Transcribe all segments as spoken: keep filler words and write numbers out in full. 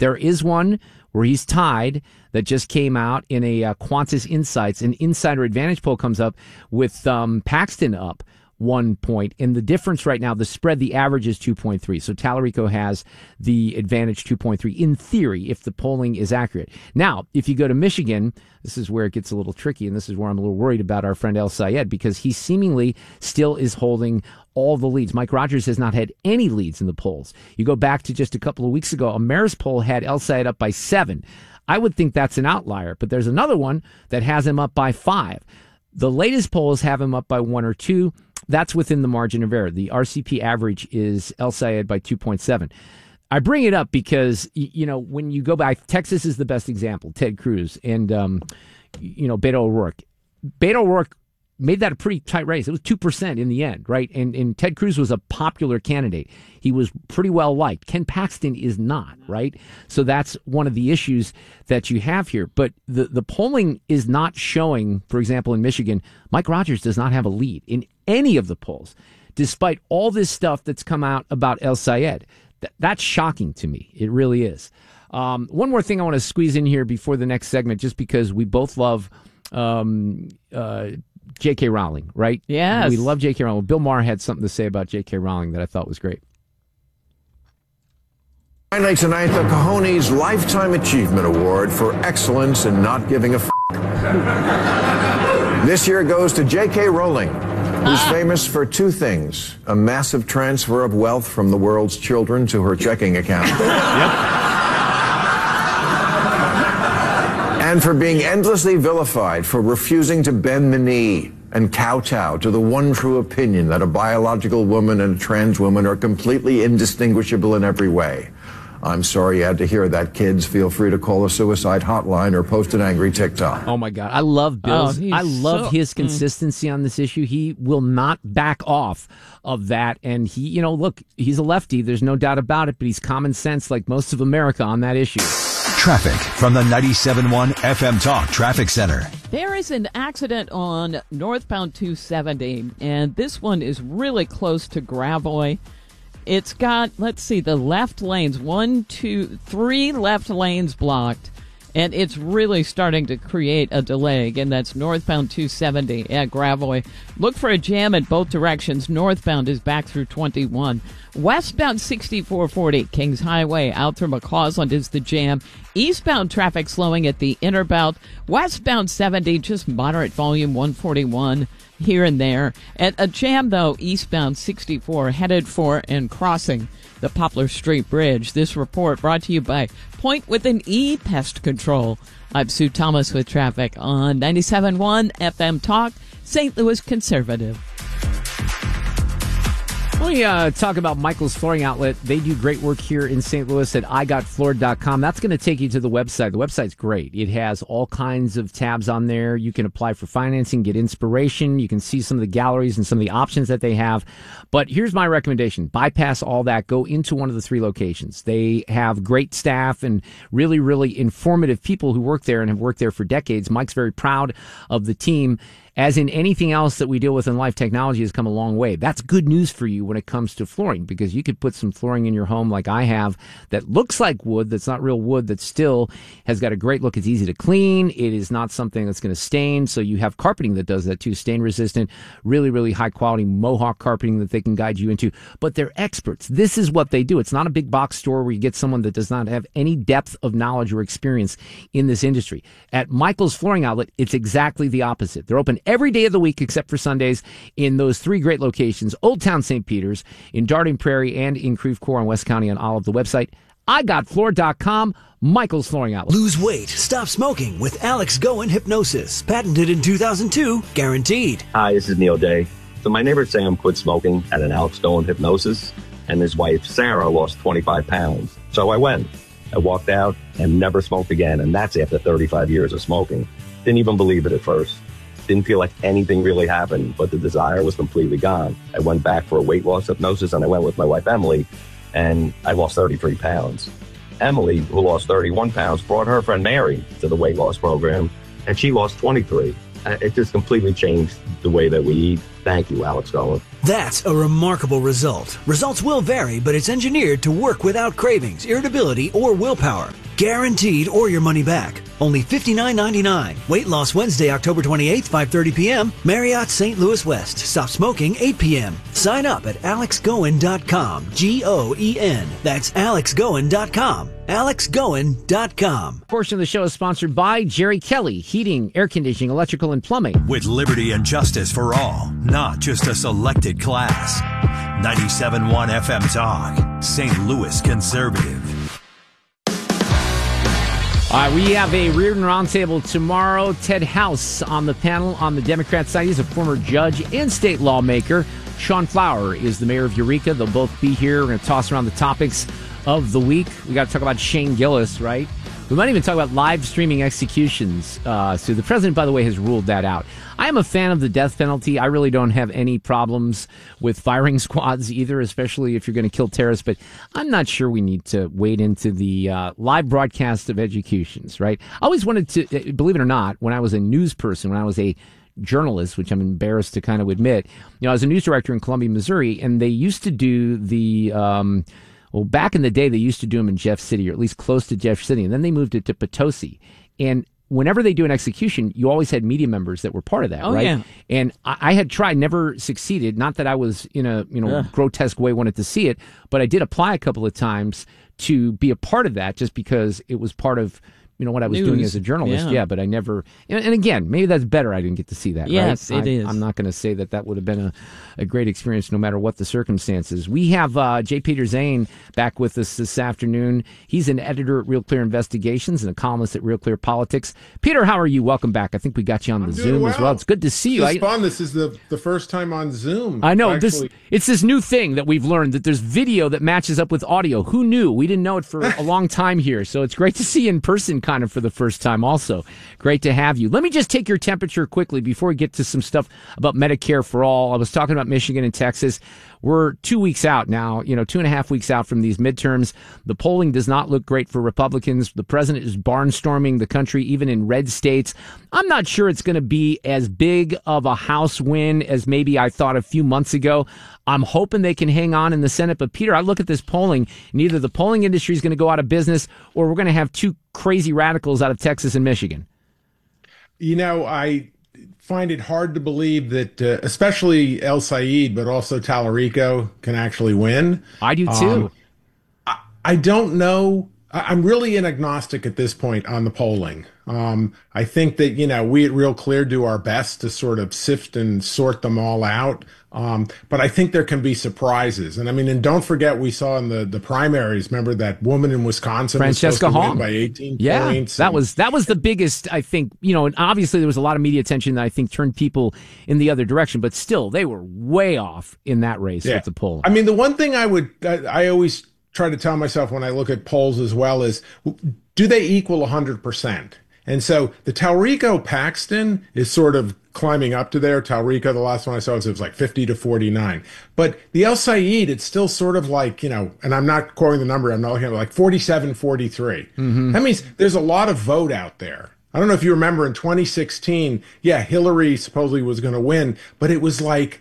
There is one where he's tied that just came out in a uh, Qantas Insights. An Insider Advantage poll comes up with um, Paxton up one point. And the difference right now, the spread, the average is two point three. So Tallarico has the advantage two point three in theory, if the polling is accurate. Now, if you go to Michigan, this is where it gets a little tricky. And this is where I'm a little worried about our friend El Sayed, because he seemingly still is holding all the leads. Mike Rogers has not had any leads in the polls. You go back to just a couple of weeks ago, a Marist poll had El Sayed up by seven. I would think that's an outlier, but there's another one that has him up by five. The latest polls have him up by one or two. That's within the margin of error. The R C P average is El Sayed by two point seven. I bring it up because, you know, when you go back, Texas is the best example, Ted Cruz and, um, you know, Beto O'Rourke. Beto O'Rourke made that a pretty tight race. It was two percent in the end, right? And, and Ted Cruz was a popular candidate. He was pretty well liked. Ken Paxton is not, right? So that's one of the issues that you have here. But the, the polling is not showing, for example, in Michigan, Mike Rogers does not have a lead in any of the polls, despite all this stuff that's come out about El Sayed. Th- that's shocking to me. It really is. Um, one more thing I want to squeeze in here before the next segment, just because we both love um, uh, J K. Rowling, right? Yes. We love J K. Rowling. Bill Maher had something to say about J K. Rowling that I thought was great. Finally tonight, the Cojones Lifetime Achievement Award for excellence in not giving a f***. This year goes to J K. Rowling, who's ah. famous for two things: a massive transfer of wealth from the world's children to her checking account. Yep. And for being endlessly vilified for refusing to bend the knee and kowtow to the one true opinion that a biological woman and a trans woman are completely indistinguishable in every way. I'm sorry you had to hear that, kids. Feel free to call a suicide hotline or post an angry TikTok. Oh, my God. I love Bill's. Oh, I love so, his consistency mm. on this issue. He will not back off of that. And he, you know, look, he's a lefty. There's no doubt about it. But he's common sense like most of America on that issue. Traffic from the ninety-seven point one F M Talk Traffic Center. There is an accident on northbound two seventy, and this one is really close to Gravois. It's got, let's see, the left lanes, one, two, three left lanes blocked, and it's really starting to create a delay. Again, that's northbound two seventy at Gravois. Look for a jam in both directions. Northbound is back through twenty-one. Westbound sixty-four forty, Kings Highway, out through McCausland is the jam. Eastbound traffic slowing at the inner belt. Westbound seventy, just moderate volume, one forty-one here and there. At a jam, though, eastbound sixty-four, headed for and crossing the Poplar Street Bridge. This report brought to you by Point with an E Pest Control. I'm Sue Thomas with traffic on ninety-seven point one F M Talk, Saint Louis Conservative. We uh, talk about Michael's Flooring Outlet. They do great work here in Saint Louis at I got floored dot com. That's going to take you to the website. The website's great. It has all kinds of tabs on there. You can apply for financing, get inspiration. You can see some of the galleries and some of the options that they have. But here's my recommendation. Bypass all that. Go into one of the three locations. They have great staff and really, really informative people who work there and have worked there for decades. Mike's very proud of the team. As in anything else that we deal with in life, technology has come a long way. That's good news for you when it comes to flooring, because you could put some flooring in your home like I have that looks like wood, that's not real wood, that still has got a great look. It's easy to clean. It is not something that's going to stain. So you have carpeting that does that too, stain resistant, really, really high quality Mohawk carpeting that they can guide you into. But they're experts. This is what they do. It's not a big box store where you get someone that does not have any depth of knowledge or experience in this industry. At Michael's Flooring Outlet, it's exactly the opposite. They're open every day of the week except for Sundays in those three great locations: Old Town Saint Peters, in Darting Prairie, and in Creve Coeur on West County on Olive. The website, I got floored dot com, Michael's Flooring Outlet. Lose weight, stop smoking with Alex Goen Hypnosis. Patented in two thousand two, guaranteed. Hi, this is Neil Day. So my neighbor Sam quit smoking at an Alex Goen Hypnosis, and his wife Sarah lost twenty-five pounds. So I went. I walked out and never smoked again, and that's after thirty-five years of smoking. Didn't even believe it at first. Didn't feel like anything really happened, but the desire was completely gone. I went back for a weight loss hypnosis, and I went with my wife, Emily, and I lost thirty-three pounds. Emily, who lost thirty-one pounds, brought her friend Mary to the weight loss program, and she lost twenty-three. It just completely changed the way that we eat. Thank you, Alex Goen. That's a remarkable result. Results will vary, but it's engineered to work without cravings, irritability, or willpower. Guaranteed or your money back. Only fifty-nine ninety-nine. Weight loss Wednesday, October twenty-eighth, five thirty p.m. Marriott Saint Louis West. Stop smoking eight p.m. Sign up at alex goen dot com. G O E N. That's alex goen dot com. alex goen dot com. Portion of the show is sponsored by Jerry Kelly, heating, air conditioning, electrical, and plumbing. With liberty and justice for all, not just a selected class. ninety-seven point one F M Talk, Saint Louis Conservative. All right, we have a Reardon Roundtable tomorrow. Ted House on the panel on the Democrat side. He's a former judge and state lawmaker. Sean Flower is the mayor of Eureka. They'll both be here. We're going to toss around the topics of the week. We got to talk about Shane Gillis, right? We might even talk about live streaming executions. Uh, so the president, by the way, has ruled that out. I am a fan of the death penalty. I really don't have any problems with firing squads either, especially if you're going to kill terrorists. But I'm not sure we need to wade into the uh, live broadcast of executions, right? I always wanted to, believe it or not, when I was a news person, when I was a journalist, which I'm embarrassed to kind of admit, you know, I was a news director in Columbia, Missouri, and they used to do the... Um, Well, back in the day, they used to do them in Jeff City, or at least close to Jeff City, and then they moved it to Potosi. And whenever they do an execution, you always had media members that were part of that, oh, right? Yeah. And I, I had tried, never succeeded. Not that I was in a you know Ugh. grotesque way wanted to see it, but I did apply a couple of times to be a part of that, just because it was part of you know what I was News. doing as a journalist. Yeah, yeah but I never. And, and again, maybe that's better. I didn't get to see that. Yes, right? it I, is. I'm not going to say that that would have been a, a great experience, no matter what the circumstances. We have uh, J. Peter Zane back with us this afternoon. He's an editor at Real Clear Investigations and a columnist at Real Clear Politics. Peter, how are you? Welcome back. I think we got you on the I'm Zoom well. as well. It's good to see you. This I, is fun. This is the, the first time on Zoom. I know Actually, this. It's this new thing that we've learned, that there's video that matches up with audio. Who knew? We didn't know it for a long time here. So it's great to see you in person kind of for the first time also. Great to have you. Let me just take your temperature quickly before we get to some stuff about Medicare for all. I was talking about Michigan and Texas. We're two weeks out now, you know, two and a half weeks out from these midterms. The polling does not look great for Republicans. The president is barnstorming the country, even in red states. I'm not sure it's going to be as big of a House win as maybe I thought a few months ago. I'm hoping they can hang on in the Senate. But, Peter, I look at this polling, and either the polling industry is going to go out of business or we're going to have two crazy radicals out of Texas and Michigan. You know, I find it hard to believe that, uh, especially El Said, but also Tallarico can actually win. I do, too. Um, I, I don't know. I, I'm really an agnostic at this point on the polling. Um, I think that, you know, we at Real Clear do our best to sort of sift and sort them all out. Um, but I think there can be surprises. And I mean, and don't forget, we saw in the, the primaries, remember that woman in Wisconsin, Francesca was supposed to Hong, win by eighteen yeah, points. that and, was, that was the biggest, I think, you know, and obviously there was a lot of media attention that I think turned people in the other direction, but still they were way off in that race yeah. with the poll. I mean, the one thing I would, I, I always try to tell myself when I look at polls as well is, do they equal one hundred percent? And so the Tallarico Paxton is sort of climbing up to there. Tallarico, the last one I saw was, it was like fifty to forty-nine. But the El Said, it's still sort of like, you know, and I'm not quoting the number, I'm not looking at it, like forty-seven forty-three. Mm-hmm. That means there's a lot of vote out there. I don't know if you remember in twenty sixteen, yeah, Hillary supposedly was going to win, but it was like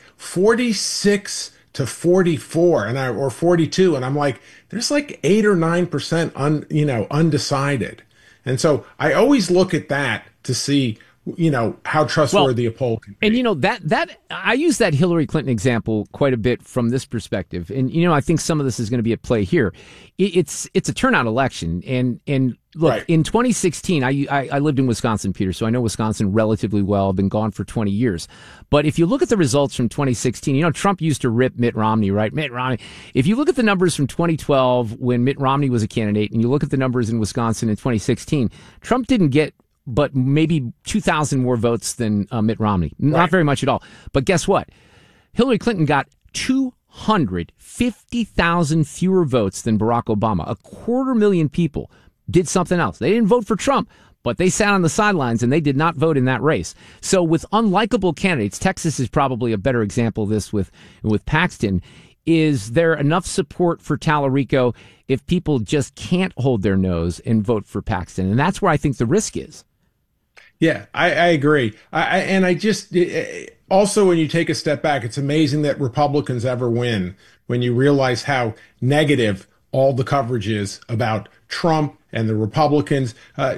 forty-six to forty-four and I, or forty-two. And I'm like, there's like eight or nine percent un, you know, undecided. And so I always look at that to see, you know, how trustworthy well, a poll can be. And, you know, that, that I use that Hillary Clinton example quite a bit from this perspective. And, you know, I think some of this is going to be at play here. It, it's it's a turnout election. And, and look, right. in twenty sixteen, I, I, I lived in Wisconsin, Peter, so I know Wisconsin relatively well. I've been gone for twenty years. But if you look at the results from twenty sixteen, you know, Trump used to rip Mitt Romney, right? Mitt Romney. If you look at the numbers from twenty twelve when Mitt Romney was a candidate, and you look at the numbers in Wisconsin in twenty sixteen, Trump didn't get but maybe two thousand more votes than uh, Mitt Romney. Not right. very much at all. But guess what? Hillary Clinton got two hundred fifty thousand fewer votes than Barack Obama. A quarter million people did something else. They didn't vote for Trump, but they sat on the sidelines and they did not vote in that race. So with unlikable candidates, Texas is probably a better example of this with, with Paxton. Is there enough support for Tallarico if people just can't hold their nose and vote for Paxton? And that's where I think the risk is. Yeah, I, I agree. I, I, and I just, also, when you take a step back, it's amazing that Republicans ever win when you realize how negative all the coverage is about Trump and the Republicans. Uh,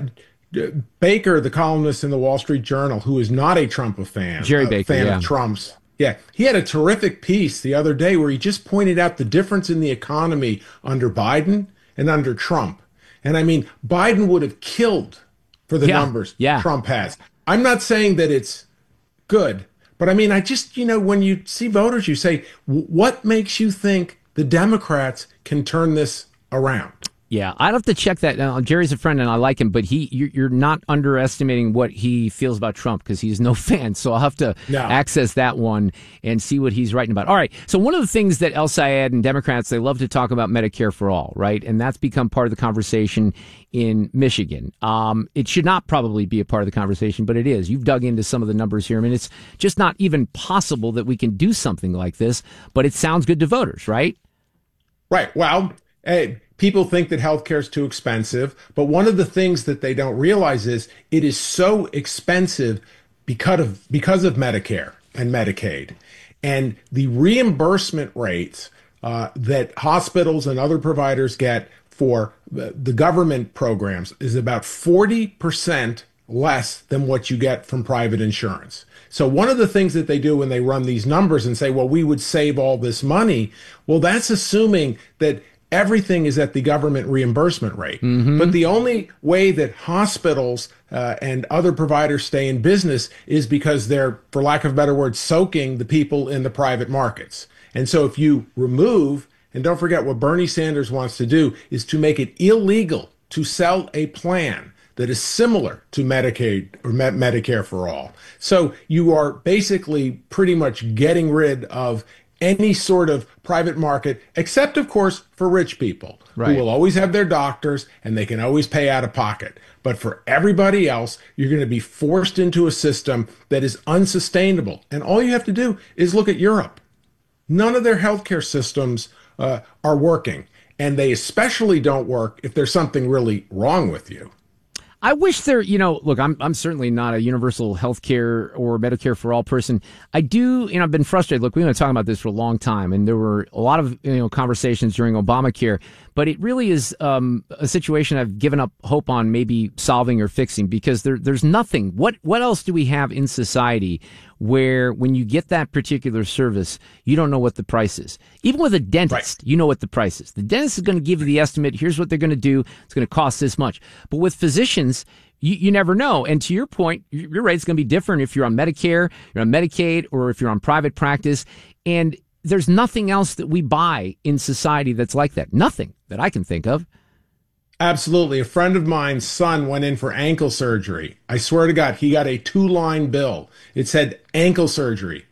Baker, the columnist in the Wall Street Journal, who is not a Trump fan, Jerry a Baker, fan yeah. of Trump's. Yeah, he had a terrific piece the other day where he just pointed out the difference in the economy under Biden and under Trump. And I mean, Biden would have killed for the yeah. numbers yeah. Trump has. I'm not saying that it's good, but I mean, I just, you know, when you see voters, you say, what makes you think the Democrats can turn this around? Yeah, I'd have to check that. Now, Jerry's a friend and I like him, but he you're, you're not underestimating what he feels about Trump because he's no fan. So I'll have to no. access that one and see what he's writing about. All right. So one of the things that El Sayed and Democrats, they love to talk about Medicare for all, right? And that's become part of the conversation in Michigan. Um, it should not probably be a part of the conversation, but it is. You've dug into some of the numbers here. I mean, it's just not even possible that we can do something like this, but it sounds good to voters, right? Right. Well, hey, people think that healthcare is too expensive, but one of the things that they don't realize is it is so expensive because of because of Medicare and Medicaid, and the reimbursement rates uh, that hospitals and other providers get for the, the government programs is about forty percent less than what you get from private insurance. So one of the things that they do when they run these numbers and say, well, we would save all this money, well, that's assuming that everything is at the government reimbursement rate. Mm-hmm. But the only way that hospitals uh, and other providers stay in business is because they're, for lack of a better word, soaking the people in the private markets. And so if you remove, and don't forget what Bernie Sanders wants to do, is to make it illegal to sell a plan that is similar to Medicaid or Med- Medicare for all. So you are basically pretty much getting rid of any sort of private market, except, of course, for rich people right. who will always have their doctors and they can always pay out of pocket. But for everybody else, you're going to be forced into a system that is unsustainable. And all you have to do is look at Europe. None of their healthcare systems uh, are working. And they especially don't work if there's something really wrong with you. I wish there, you know, look, I'm I'm certainly not a universal health care or Medicare for all person. I do, you know, I've been frustrated. Look, we've been talking about this for a long time, and there were a lot of, you know, conversations during Obamacare, but it really is um, a situation I've given up hope on maybe solving or fixing because there there's nothing. What what else do we have in society where when you get that particular service, you don't know what the price is? Even with a dentist, right. you know what the price is. The dentist is going to give you the estimate. Here's what they're going to do. It's going to cost this much. But with physicians, you, you never know. And to your point, your rate's going to be different if you're on Medicare, you're on Medicaid, or if you're on private practice. And there's nothing else that we buy in society that's like that. Nothing that I can think of. Absolutely. A friend of mine's son went in for ankle surgery. I swear to God, he got a two-line bill. It said ankle surgery,